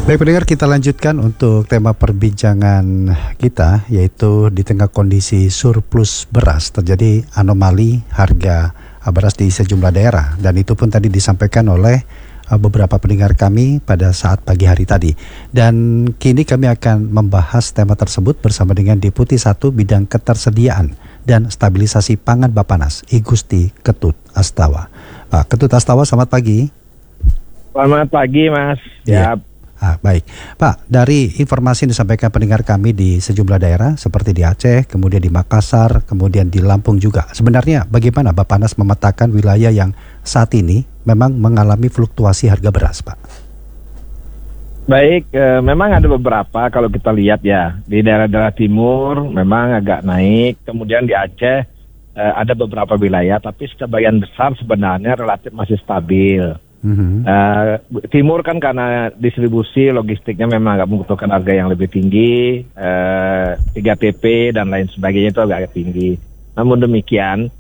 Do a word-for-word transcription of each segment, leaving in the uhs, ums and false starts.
Baik pendengar, kita lanjutkan untuk tema perbincangan kita, yaitu di tengah kondisi surplus beras terjadi anomali harga beras di sejumlah daerah, dan itu pun tadi disampaikan oleh beberapa pendengar kami pada saat pagi hari tadi. Dan kini kami akan membahas tema tersebut bersama dengan Deputi satu Bidang Ketersediaan dan Stabilisasi Pangan Bappenas, I Gusti Ketut Astawa. Pak Ketut Astawa, selamat pagi. Selamat pagi, Mas. Ya. Ah, baik, Pak, dari informasi yang disampaikan pendengar kami di sejumlah daerah seperti di Aceh, kemudian di Makassar, kemudian di Lampung juga. Sebenarnya bagaimana Bappenas memetakan wilayah yang saat ini memang mengalami fluktuasi harga beras, Pak? Baik, e, memang ada beberapa kalau kita lihat ya. Di daerah-daerah timur memang agak naik, kemudian di Aceh e, ada beberapa wilayah, tapi sebagian besar sebenarnya relatif masih stabil. Mm-hmm. Uh, timur kan karena distribusi logistiknya memang agak membutuhkan harga yang lebih tinggi, uh, tiga T P dan lain sebagainya itu agak tinggi. Namun demikian,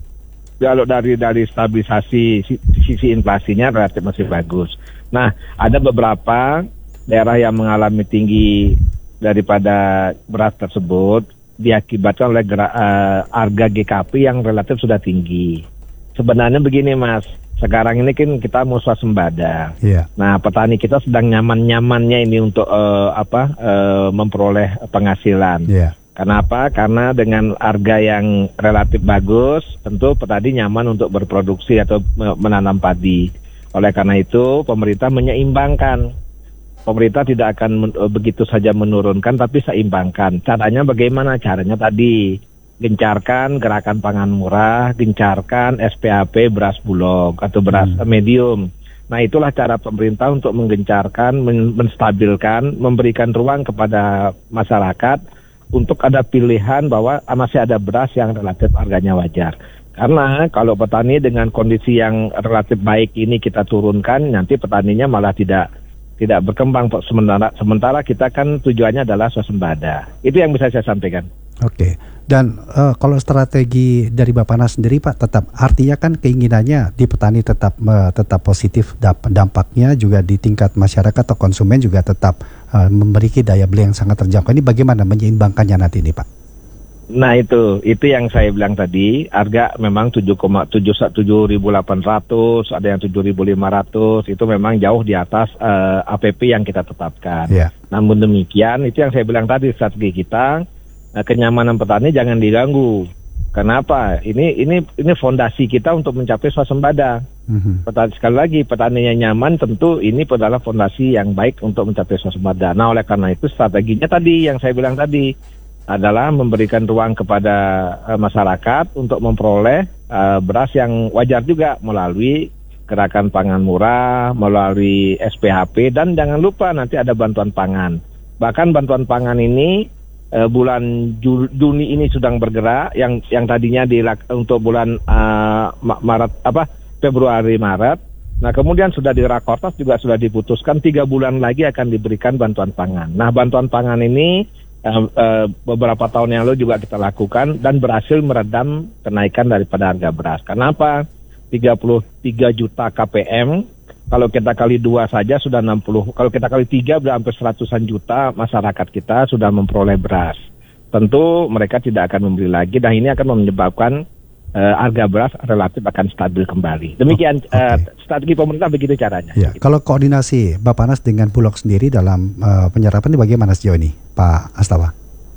kalau dari dari stabilisasi sisi inflasinya relatif masih bagus. Nah, ada beberapa daerah yang mengalami tinggi daripada beras tersebut diakibatkan oleh gerak, uh, harga G K P yang relatif sudah tinggi. Sebenarnya begini, Mas. Sekarang ini kan kita mau swasembada. Yeah. Nah, petani kita sedang nyaman-nyamannya ini untuk uh, apa uh, memperoleh penghasilan. Yeah. Kenapa? Karena dengan harga yang relatif bagus, tentu petani nyaman untuk berproduksi atau menanam padi. Oleh karena itu, pemerintah menyeimbangkan. Pemerintah tidak akan men- begitu saja menurunkan, tapi seimbangkan. Caranya bagaimana? Caranya tadi gencarkan gerakan pangan murah, gencarkan S P H P beras bulog atau beras hmm. medium. Nah, itulah cara pemerintah untuk menggencarkan, men- menstabilkan, memberikan ruang kepada masyarakat untuk ada pilihan bahwa masih ada beras yang relatif harganya wajar. Karena kalau petani dengan kondisi yang relatif baik ini kita turunkan, nanti petaninya malah tidak tidak berkembang. Sementara sementara kita kan tujuannya adalah swasembada. Itu yang bisa saya sampaikan. Oke, dan uh, kalau strategi dari Bappenas sendiri, Pak, tetap artinya kan keinginannya di petani tetap uh, tetap positif, dampaknya juga di tingkat masyarakat atau konsumen juga tetap uh, memiliki daya beli yang sangat terjangkau. Ini bagaimana menyeimbangkannya nanti ini, Pak? Nah, itu itu yang saya bilang tadi, harga memang tujuh koma tujuh ribu delapan ratus, ada yang tujuh ribu lima ratus, itu memang jauh di atas uh, A P P yang kita tetapkan. Yeah. Namun demikian, itu yang saya bilang tadi, strategi kita, nah, kenyamanan petani jangan diganggu. Kenapa? Ini ini ini fondasi kita untuk mencapai swasembada. Mm-hmm. Petani, sekali lagi, petaninya nyaman, tentu ini adalah fondasi yang baik untuk mencapai swasembada. Nah, oleh karena itu strateginya tadi yang saya bilang tadi adalah memberikan ruang kepada uh, masyarakat untuk memperoleh uh, beras yang wajar juga melalui gerakan pangan murah, melalui S P H P, dan jangan lupa nanti ada bantuan pangan. Bahkan bantuan pangan ini Uh, bulan Juni ini sedang bergerak, yang yang tadinya di untuk bulan uh, Maret apa Februari Maret. Nah, kemudian sudah di Rakortas juga sudah diputuskan tiga bulan lagi akan diberikan bantuan pangan. Nah, bantuan pangan ini uh, uh, beberapa tahun yang lalu juga kita lakukan dan berhasil meredam kenaikan daripada harga beras. Kenapa? tiga puluh tiga juta K P M. Kalau kita kali dua saja sudah enam puluh, kalau kita kali tiga sudah hampir seratusan juta masyarakat kita sudah memperoleh beras. Tentu mereka tidak akan membeli lagi, dan ini akan menyebabkan uh, harga beras relatif akan stabil kembali. Demikian oh, okay. uh, strategi pemerintah begitu caranya. Ya, gitu. Kalau koordinasi Bappenas dengan Bulog sendiri dalam uh, penyerapan ini bagaimana sejauh ini, Pak Astawa?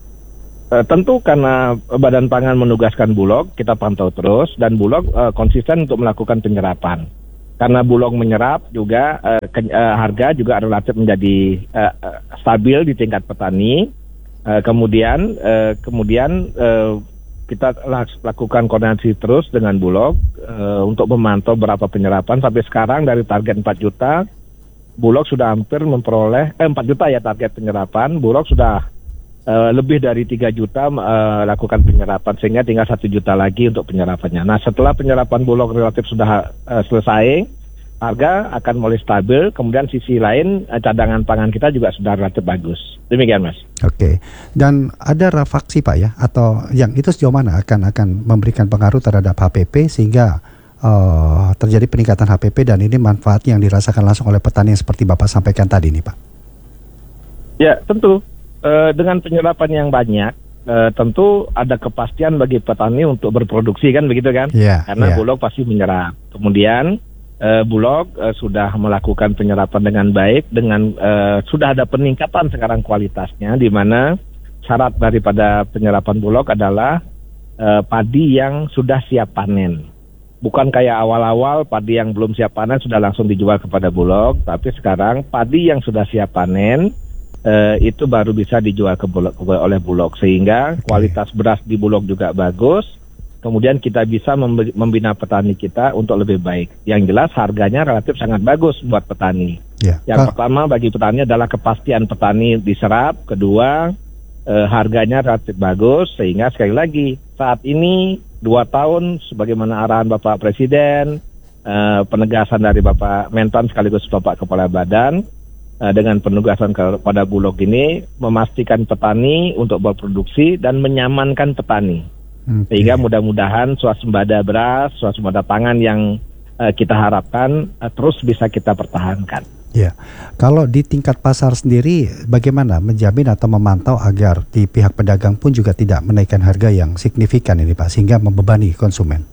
Uh, tentu karena Badan Pangan menugaskan Bulog, kita pantau terus, dan Bulog uh, konsisten untuk melakukan penyerapan. Karena Bulog menyerap juga uh, ke, uh, harga juga relatif menjadi uh, uh, stabil di tingkat petani. Uh, kemudian uh, kemudian uh, kita lakukan koordinasi terus dengan Bulog uh, untuk memantau berapa penyerapan. Sampai sekarang dari target empat juta, Bulog sudah hampir memperoleh eh, empat juta ya target penyerapan. Bulog sudah Uh, lebih dari tiga juta uh, lakukan penyerapan, sehingga tinggal satu juta lagi untuk penyerapannya. Nah, setelah penyerapan Bulog relatif sudah uh, selesai, harga akan mulai stabil, kemudian sisi lain uh, cadangan pangan kita juga sudah relatif bagus. Demikian, Mas. Oke, dan ada refaksi, Pak, ya, atau yang itu sejauh mana akan akan memberikan pengaruh terhadap H P P sehingga uh, terjadi peningkatan H P P dan ini manfaat yang dirasakan langsung oleh petani yang seperti Bapak sampaikan tadi nih, Pak? Ya, tentu eh, dengan penyerapan yang banyak, eh, tentu ada kepastian bagi petani untuk berproduksi, kan begitu kan? Yeah, Karena yeah. Bulog pasti menyerap. Kemudian eh, Bulog eh, sudah melakukan penyerapan dengan baik, dengan eh, sudah ada peningkatan sekarang kualitasnya, di mana syarat daripada penyerapan Bulog adalah eh, padi yang sudah siap panen. Bukan kayak awal-awal padi yang belum siap panen sudah langsung dijual kepada Bulog, tapi sekarang padi yang sudah siap panen eh, itu baru bisa dijual ke Bulog, oleh Bulog, sehingga okay. kualitas beras di Bulog juga bagus. Kemudian kita bisa membina petani kita untuk lebih baik. Yang jelas harganya relatif sangat bagus buat petani. Yeah. Yang Kal- pertama bagi petani adalah kepastian petani diserap. Kedua, eh, harganya relatif bagus, sehingga sekali lagi saat ini dua tahun sebagaimana arahan Bapak Presiden, eh, penegasan dari Bapak Mentan sekaligus Bapak Kepala Badan, eh, dengan penugasan kepada Bulog ini memastikan petani untuk berproduksi dan menyamankan petani. Okay. Sehingga mudah-mudahan swasembada beras, swasembada pangan yang eh, kita harapkan eh, terus bisa kita pertahankan. Ya, kalau di tingkat pasar sendiri bagaimana menjamin atau memantau agar di pihak pedagang pun juga tidak menaikkan harga yang signifikan ini Pak, sehingga membebani konsumen?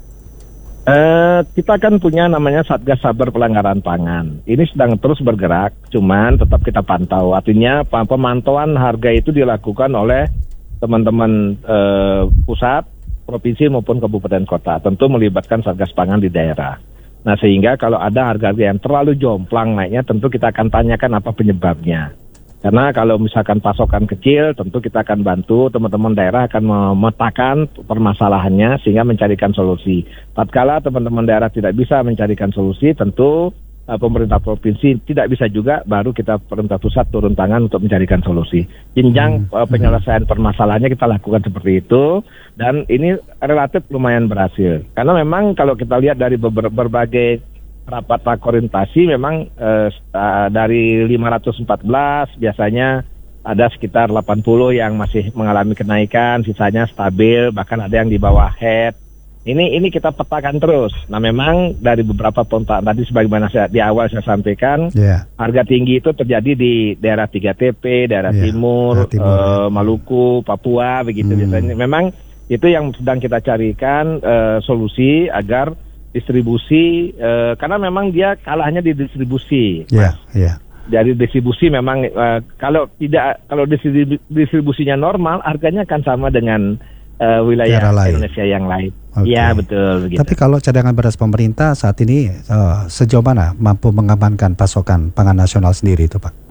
Uh, kita kan punya namanya Satgas Saber Pelanggaran Pangan. Ini sedang terus bergerak, cuman tetap kita pantau. Artinya pemantauan harga itu dilakukan oleh teman-teman uh, pusat, provinsi maupun kabupaten kota. Tentu melibatkan Satgas Pangan di daerah. Nah, sehingga kalau ada harga-harga yang terlalu jomplang naiknya, tentu kita akan tanyakan apa penyebabnya. Karena kalau misalkan pasokan kecil, tentu kita akan bantu teman-teman daerah akan memetakan permasalahannya sehingga mencarikan solusi. Tatkala teman-teman daerah tidak bisa mencarikan solusi, tentu uh, pemerintah provinsi tidak bisa juga, baru kita pemerintah pusat turun tangan untuk mencarikan solusi. Jenjang hmm. uh, penyelesaian permasalahannya kita lakukan seperti itu, dan ini relatif lumayan berhasil. Karena memang kalau kita lihat dari ber- berbagai rapat orientasi, memang uh, uh, dari lima ratus empat belas biasanya ada sekitar delapan puluh yang masih mengalami kenaikan, sisanya stabil, bahkan ada yang di bawah head. Ini ini kita petakan terus. Nah, memang dari beberapa pontak tadi sebagaimana saya, di awal saya sampaikan, yeah. harga tinggi itu terjadi di daerah tiga T P, daerah yeah. timur, timur uh, ya. Maluku, Papua, begitu hmm. biasanya. Memang itu yang sedang kita carikan uh, solusi agar distribusi, uh, karena memang dia kalahnya di distribusi. Yeah, yeah. Dari distribusi memang uh, kalau tidak kalau distribu, distribusinya normal, harganya akan sama dengan uh, wilayah Indonesia yang lain. Okay. Ya, betul. Begitu. Tapi kalau cadangan beras pemerintah saat ini uh, sejauh mana mampu mengamankan pasokan pangan nasional sendiri itu, Pak?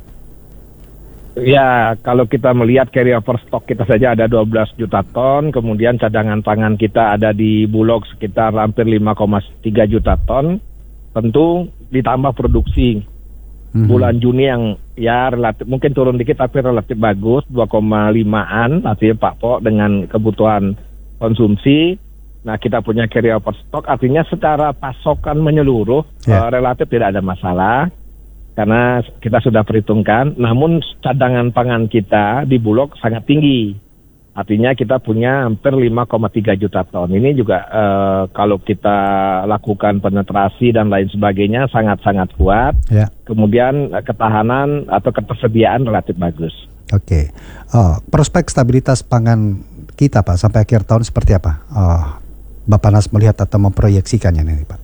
Ya, kalau kita melihat carry over stok kita saja ada dua belas juta ton, kemudian cadangan pangan kita ada di Bulog sekitar hampir lima koma tiga juta ton. Tentu ditambah produksi mm-hmm. bulan Juni yang ya relatif mungkin turun dikit tapi relatif bagus, dua koma lima-an artinya Pak Po dengan kebutuhan konsumsi. Nah, kita punya carry over stock, artinya secara pasokan menyeluruh yeah. uh, relatif tidak ada masalah karena kita sudah perhitungkan. Namun cadangan pangan kita di Bulog sangat tinggi, artinya kita punya hampir lima koma tiga juta ton. Ini juga uh, kalau kita lakukan penetrasi dan lain sebagainya sangat-sangat kuat. Yeah. Kemudian uh, ketahanan atau ketersediaan relatif bagus. Oke, okay. oh, prospek stabilitas pangan kita Pak sampai akhir tahun seperti apa? Oh. Bapak Nas melihat atau memproyeksikannya nih Pak?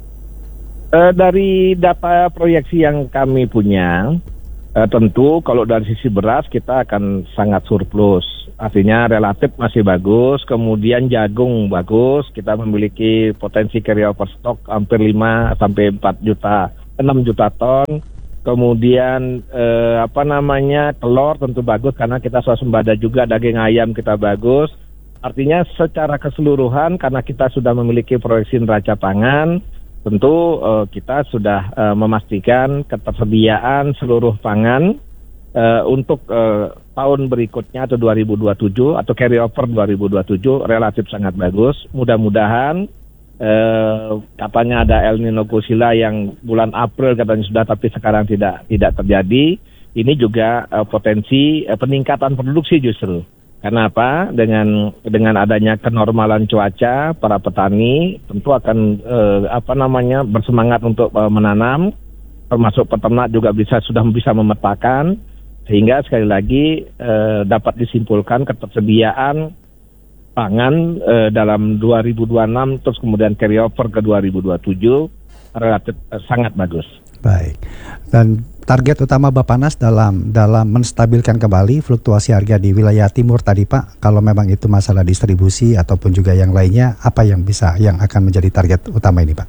Uh, dari data proyeksi yang kami punya, uh, tentu kalau dari sisi beras kita akan sangat surplus. Artinya relatif masih bagus, kemudian jagung bagus, kita memiliki potensi carry over stock hampir lima sampai empat juta, enam juta ton. Kemudian uh, apa namanya telur tentu bagus karena kita swasembada juga, daging ayam kita bagus. Artinya secara keseluruhan karena kita sudah memiliki proyeksi neraca pangan, tentu uh, kita sudah uh, memastikan ketersediaan seluruh pangan uh, untuk uh, tahun berikutnya atau dua ribu dua puluh tujuh atau carry over dua ribu dua puluh tujuh relatif sangat bagus. Mudah-mudahan uh, katanya ada El Nino Kusila yang bulan April katanya sudah, tapi sekarang tidak tidak terjadi. Ini juga uh, potensi uh, peningkatan produksi justru. Karena apa? Dengan dengan adanya kenormalan cuaca, para petani tentu akan eh, apa namanya bersemangat untuk eh, menanam, termasuk peternak juga bisa sudah bisa memetakan Sehingga sekali lagi eh, dapat disimpulkan ketersediaan pangan eh, dalam dua ribu dua puluh enam terus kemudian carry over ke dua ribu dua puluh tujuh relatif eh, sangat bagus. Baik. Dan target utama Bappenas dalam dalam menstabilkan kembali fluktuasi harga di wilayah timur tadi Pak, kalau memang itu masalah distribusi ataupun juga yang lainnya, apa yang bisa yang akan menjadi target utama ini Pak?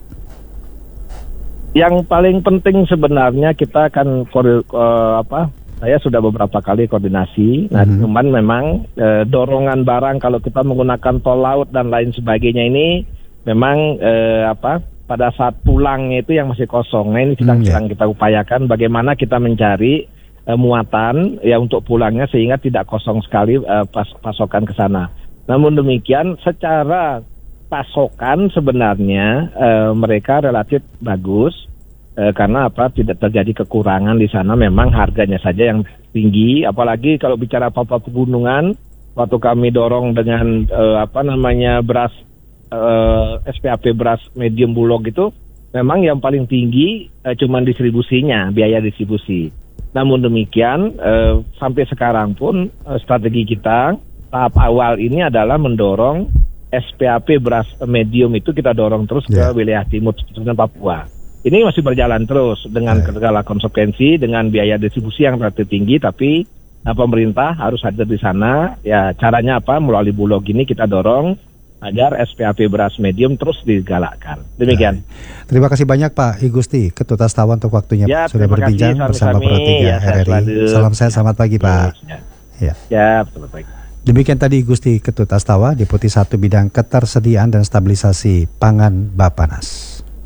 Yang paling penting sebenarnya kita akan uh, apa? Saya sudah beberapa kali koordinasi. Nah, mm-hmm. cuman memang uh, dorongan barang kalau kita menggunakan tol laut dan lain sebagainya ini memang uh, apa? Pada saat pulangnya itu yang masih kosong. Nah, ini sedang-sedang hmm, ya. kita upayakan bagaimana kita mencari uh, muatan ya untuk pulangnya sehingga tidak kosong sekali uh, pas, pasokan ke sana. Namun demikian secara pasokan sebenarnya uh, mereka relatif bagus uh, karena apa? Tidak terjadi kekurangan di sana. Memang harganya saja yang tinggi. Apalagi kalau bicara apa-apa pegunungan, waktu kami dorong dengan uh, apa namanya beras Uh, S P A P beras medium bulog itu memang yang paling tinggi uh, cuman distribusinya, biaya distribusi. Namun demikian uh, sampai sekarang pun uh, strategi kita tahap awal ini adalah mendorong S P A P beras medium itu kita dorong terus yeah. ke wilayah timur dan Papua. Ini masih berjalan terus dengan yeah. segala konsekuensi, dengan biaya distribusi yang relatif tinggi, tapi uh, pemerintah harus hadir di sana. Ya caranya apa? Melalui bulog ini kita dorong agar S P A P beras medium terus digalakkan. Demikian. Nah, terima kasih banyak Pak I Gusti, Ketut Astawa untuk waktunya ya, sudah berbincang kasih, bersama Pro tiga ya, R R I. Salam sehat, selamat pagi Pak. Ya, ya. ya selamat pagi. Demikian tadi I Gusti Ketut Astawa, Deputi satu Bidang Ketersediaan dan Stabilisasi Pangan Bappenas.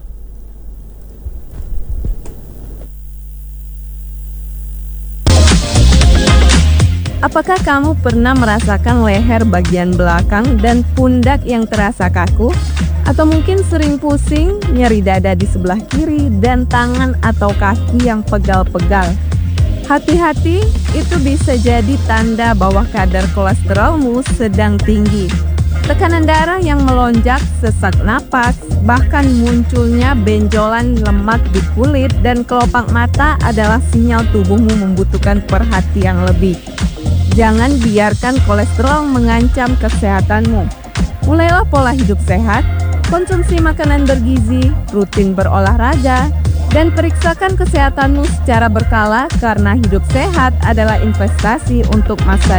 Apakah kamu pernah merasakan leher bagian belakang dan pundak yang terasa kaku? Atau mungkin sering pusing, nyeri dada di sebelah kiri, dan tangan atau kaki yang pegal-pegal? Hati-hati, itu bisa jadi tanda bahwa kadar kolesterolmu sedang tinggi. Tekanan darah yang melonjak, sesak napas, bahkan munculnya benjolan lemak di kulit dan kelopak mata adalah sinyal tubuhmu membutuhkan perhatian lebih. Jangan biarkan kolesterol mengancam kesehatanmu. Mulailah pola hidup sehat, konsumsi makanan bergizi, rutin berolahraga, dan periksakan kesehatanmu secara berkala karena hidup sehat adalah investasi untuk masa